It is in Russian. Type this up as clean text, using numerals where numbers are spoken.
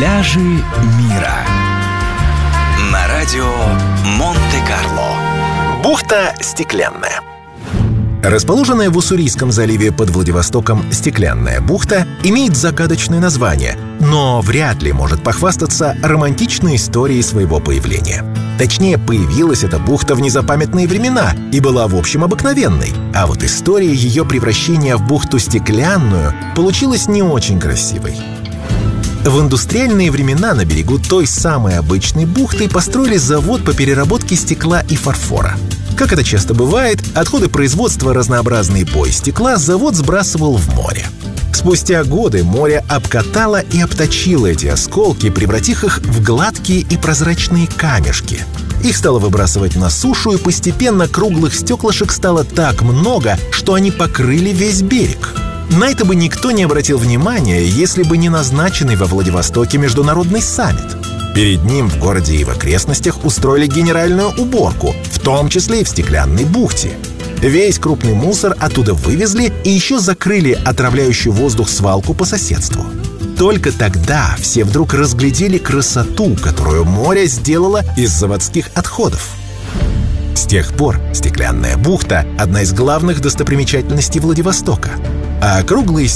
Пляжи мира на радио Монте-Карло. Бухта Стеклянная. Расположенная в Уссурийском заливе под Владивостоком Стеклянная бухта имеет загадочное название, но вряд ли может похвастаться романтичной историей своего появления. Точнее, появилась эта бухта в незапамятные времена и была, в общем, обыкновенной. А вот история ее превращения в бухту Стеклянную получилась не очень красивой. В индустриальные времена на берегу той самой обычной бухты построили завод по переработке стекла и фарфора. Как это часто бывает, отходы производства разнообразной бои стекла завод сбрасывал в море. Спустя годы море обкатало и обточило эти осколки, превратив их в гладкие и прозрачные камешки. Их стало выбрасывать на сушу, и постепенно круглых стеклышек стало так много, что они покрыли весь берег. На это бы никто не обратил внимания, если бы не назначенный во Владивостоке международный саммит. Перед ним в городе и в окрестностях устроили генеральную уборку, в том числе и в Стеклянной бухте. Весь крупный мусор оттуда вывезли и еще закрыли отравляющую воздух свалку по соседству. Только тогда все вдруг разглядели красоту, которую море сделало из заводских отходов. С тех пор Стеклянная бухта – одна из главных достопримечательностей Владивостока. А круглые